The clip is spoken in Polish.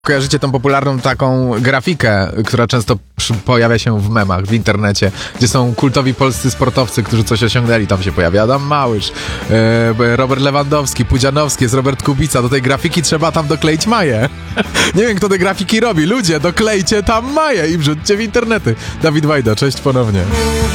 Kojarzycie tą popularną taką grafikę, która często pojawia się w memach, w internecie, gdzie są kultowi polscy sportowcy, którzy coś osiągnęli. Tam się pojawia Adam Małysz, Robert Lewandowski, Pudzianowski, jest Robert Kubica. Do tej grafiki trzeba tam dokleić Maję. Nie wiem, kto te grafiki robi. Ludzie, doklejcie tam Maję i wrzućcie w internety. Dawid Wajda, cześć ponownie.